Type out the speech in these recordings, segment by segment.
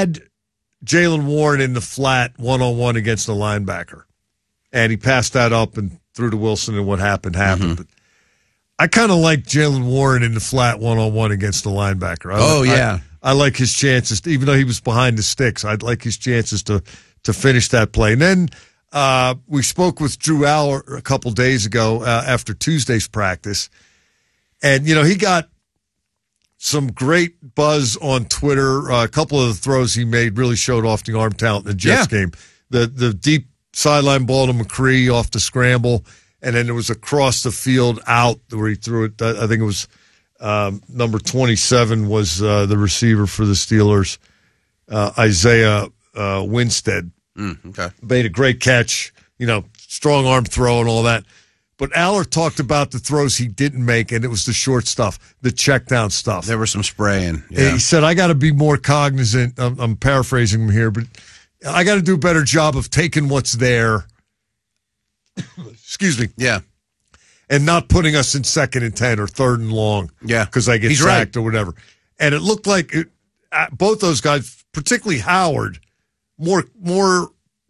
had Jaylen Warren in the flat one-on-one against the linebacker, and he passed that up and threw to Wilson, and what happened. But I kind of like Jaylen Warren in the flat one-on-one against the linebacker. I like his chances, even though he was behind the sticks. I'd like his chances to finish that play. And then we spoke with Drew Aller a couple days ago after Tuesday's practice, and, he got some great buzz on Twitter. A couple of the throws he made really showed off the arm talent in the Jets game. The deep sideline ball to McCree off the scramble, and then there was across the field out where he threw it. I think it was number 27 was the receiver for the Steelers, Isaiah Winstead. Made a great catch, strong arm throw and all that. But Aller talked about the throws he didn't make, and it was the short stuff, the check down stuff. There was some spraying. Yeah. He said, I got to be more cognizant. I'm paraphrasing him here, but I got to do a better job of taking what's there. Excuse me. Yeah. And not putting us in 2nd and 10 or 3rd and long. Yeah. Because I get sacked or whatever. And it looked like both those guys, particularly Howard, more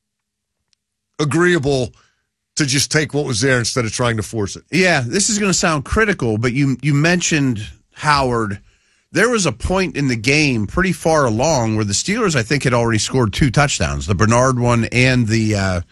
agreeable to just take what was there instead of trying to force it. Yeah, this is going to sound critical, but you mentioned Howard. There was a point in the game pretty far along where the Steelers, I think, had already scored 2 touchdowns, the Bernard one and the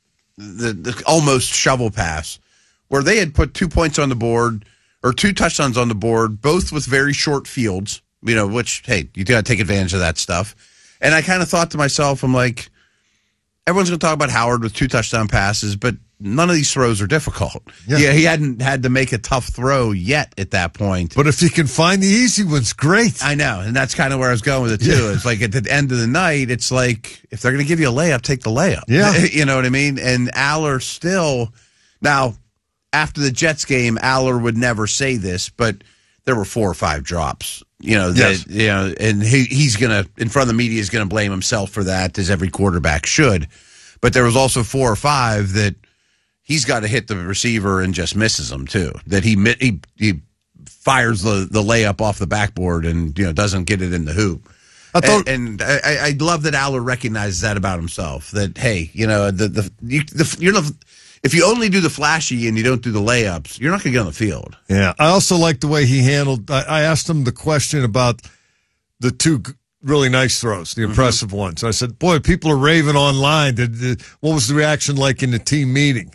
almost shovel pass, where they had put 2 points on the board, or 2 touchdowns on the board, both with very short fields, which, hey, you got to take advantage of that stuff. And I kind of thought to myself, I'm like, everyone's going to talk about Howard with 2 touchdown passes, but none of these throws are difficult. Yeah, he hadn't had to make a tough throw yet at that point. But if you can find the easy ones, great. I know, and that's kind of where I was going with it, too. Yeah. It's like at the end of the night, it's like, if they're going to give you a layup, take the layup. Yeah. You know what I mean? And Aller still, now, after the Jets game, Aller would never say this, but there were 4 or 5 drops. Yes. And he's going to, in front of the media, is going to blame himself for that, as every quarterback should. But there was also 4 or 5 that he's got to hit the receiver and just misses them too. That he fires the layup off the backboard and doesn't get it in the hoop. I love that Aller recognizes that about himself. That hey, if you only do the flashy and you don't do the layups, you're not going to get on the field. Yeah, I also like the way he handled. I asked him the question about the 2 really nice throws, the impressive ones. I said, boy, people are raving online. What was the reaction like in the team meeting?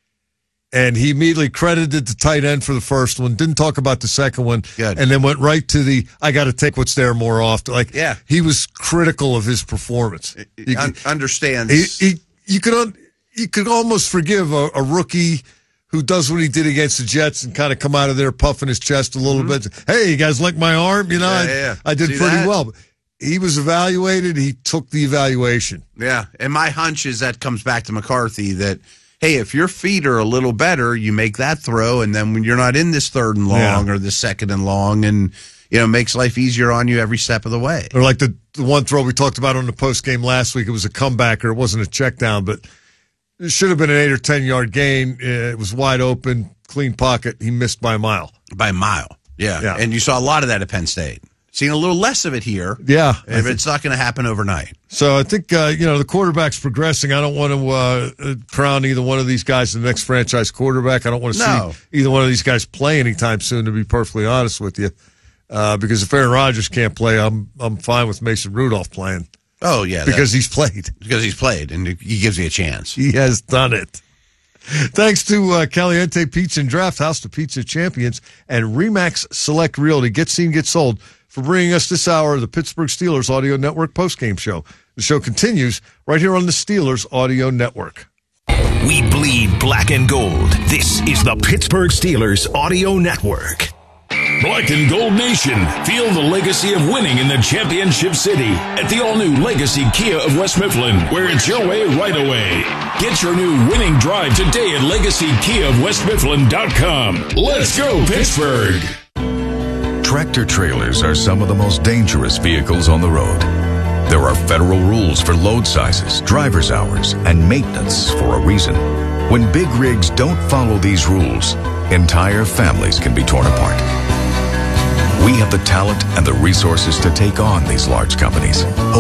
And he immediately credited the tight end for the first one, didn't talk about the second one, Good. And then went right to I got to take what's there more often. He was critical of his performance. He understands. You could almost forgive a rookie who does what he did against the Jets and kind of come out of there puffing his chest a little bit. Hey, you guys like my arm? I did pretty well. He was evaluated. He took the evaluation. Yeah, and my hunch is that comes back to McCarthy that, hey, if your feet are a little better, you make that throw, and then when you're not in this 3rd and long or this 2nd and long, and makes life easier on you every step of the way. Or like the one throw we talked about on the post game last week, it was a comebacker. It wasn't a check down, but it should have been an 8 or 10 yard gain. It was wide open, clean pocket. He missed by a mile. By a mile, yeah. And you saw a lot of that at Penn State. Seen a little less of it here. Yeah. If it's not going to happen overnight. So I think, the quarterback's progressing. I don't want to crown either one of these guys the next franchise quarterback. I don't want to see either one of these guys play anytime soon, to be perfectly honest with you. Because if Aaron Rodgers can't play, I'm fine with Mason Rudolph playing. Oh, yeah. Because he's played. Because he's played, and he gives you a chance. He has done it. Thanks to Caliente Pizza and Draft House, the pizza champions, and Remax Select Realty. Get seen, get sold, for bringing us this hour of the Pittsburgh Steelers Audio Network postgame show. The show continues right here on the Steelers Audio Network. We bleed black and gold. This is the Pittsburgh Steelers Audio Network. Black and Gold Nation, feel the legacy of winning in the championship city at the all-new Legacy Kia of West Mifflin, where it's your way right away. Get your new winning drive today at LegacyKiaofWestMifflin.com. Let's go, Pittsburgh! Tractor trailers are some of the most dangerous vehicles on the road. There are federal rules for load sizes, driver's hours, and maintenance for a reason. When big rigs don't follow these rules, entire families can be torn apart. We have the talent and the resources to take on these large companies.